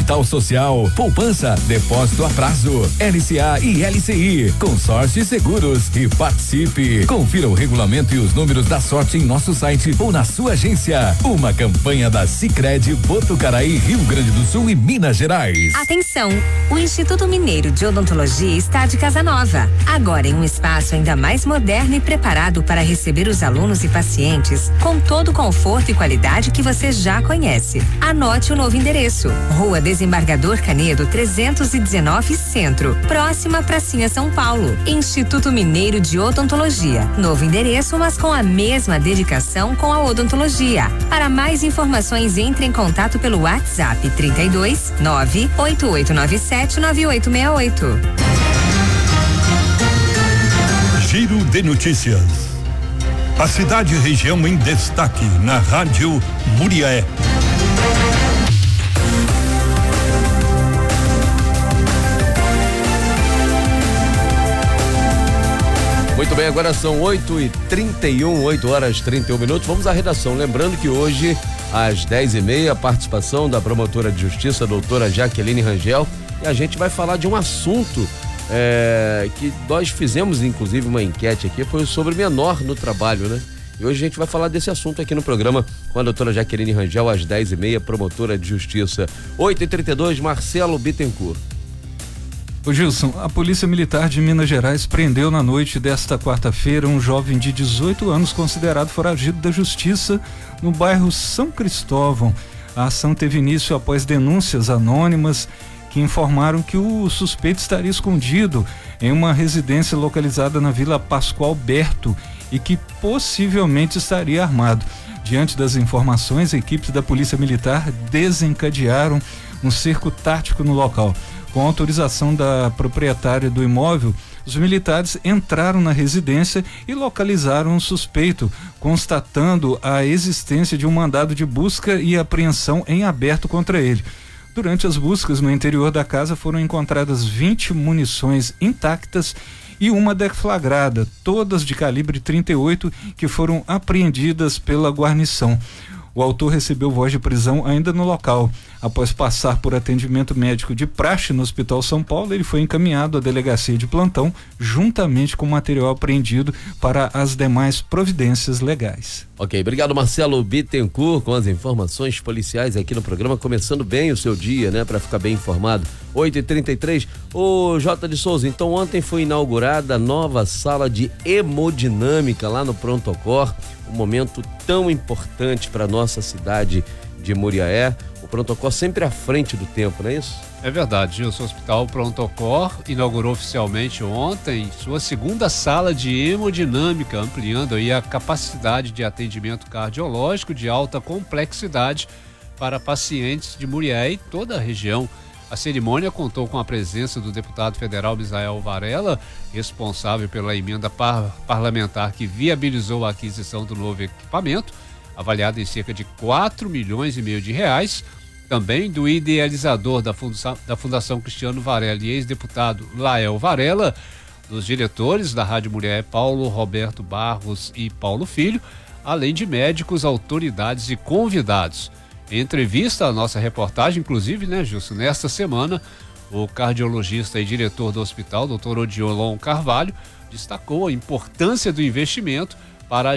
Capital Social, poupança, depósito a prazo, LCA e LCI, consórcio e seguros e participe. Confira o regulamento e os números da sorte em nosso site ou na sua agência. Uma campanha da Sicredi Botucaraí, Rio Grande do Sul e Minas Gerais. Atenção, o Instituto Mineiro de Odontologia está de casa nova, agora em um espaço ainda mais moderno e preparado para receber os alunos e pacientes com todo o conforto e qualidade que você já conhece. Anote o novo endereço: Rua Desembargador Canedo 319 Centro, próxima Pracinha São Paulo. Instituto Mineiro de Odontologia, novo endereço, mas com a mesma dedicação com a odontologia. Para mais informações, entre em contato pelo WhatsApp 32 98897 9868. Giro de notícias. A cidade e região em destaque na Rádio Muriaé. Muito bem, agora são 8h31, 8 horas 31 minutos. Vamos à redação. Lembrando que hoje, às 10h30, a participação da promotora de justiça, doutora Jaqueline Rangel, e a gente vai falar de um assunto que nós fizemos, inclusive, uma enquete aqui, foi sobre menor no trabalho, né? E hoje a gente vai falar desse assunto aqui no programa com a doutora Jaqueline Rangel, às 10h30, promotora de justiça. 8h32, Marcelo Bittencourt. Ô Gilson, a Polícia Militar de Minas Gerais prendeu na noite desta quarta-feira um jovem de 18 anos considerado foragido da justiça no bairro São Cristóvão. A ação teve início após denúncias anônimas que informaram que o suspeito estaria escondido em uma residência localizada na Vila Pascoal Berto e que possivelmente estaria armado. Diante das informações, equipes da Polícia Militar desencadearam um cerco tático no local. Com autorização da proprietária do imóvel, os militares entraram na residência e localizaram o suspeito, constatando a existência de um mandado de busca e apreensão em aberto contra ele. Durante as buscas no interior da casa foram encontradas 20 munições intactas e uma deflagrada, todas de calibre 38, que foram apreendidas pela guarnição. O autor recebeu voz de prisão ainda no local. Após passar por atendimento médico de praxe no Hospital São Paulo, ele foi encaminhado à delegacia de plantão, juntamente com o material apreendido para as demais providências legais. Ok, obrigado Marcelo Bittencourt com as informações policiais aqui no programa, começando bem o seu dia, né? Para ficar bem informado. 8h33, ô J de Souza, então ontem foi inaugurada a nova sala de hemodinâmica lá no Prontocor, um momento tão importante para nossa cidade de Muriaé. O Prontocor sempre à frente do tempo, não é isso? É verdade, Gilson. O Hospital Prontocor inaugurou oficialmente ontem sua segunda sala de hemodinâmica, ampliando aí a capacidade de atendimento cardiológico de alta complexidade para pacientes de Muriaé e toda a região. A cerimônia contou com a presença do deputado federal Misael Varela, responsável pela emenda parlamentar que viabilizou a aquisição do novo equipamento, avaliado em cerca de 4,5 milhões de reais. Também do idealizador da Fundação Cristiano Varela e ex-deputado Lael Varela, dos diretores da Rádio Mulher Paulo Roberto Barros e Paulo Filho, além de médicos, autoridades e convidados. Em entrevista à nossa reportagem, inclusive, né, Gilson, nesta semana, o cardiologista e diretor do hospital, Dr. Odiolon Carvalho, destacou a importância do investimento para